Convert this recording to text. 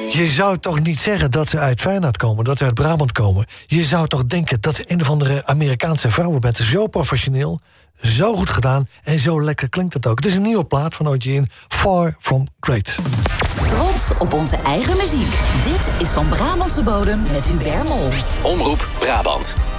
Je zou toch niet zeggen dat ze uit Feyenoord komen, dat ze uit Brabant komen. Je zou toch denken dat een of andere Amerikaanse vrouwenband, zo professioneel, zo goed gedaan en zo lekker klinkt het ook. Het is een nieuwe plaat van Eugene, Far From Great. Trots op onze eigen muziek. Dit is Van Brabantse Bodem met Hubert Mol. Omroep Brabant.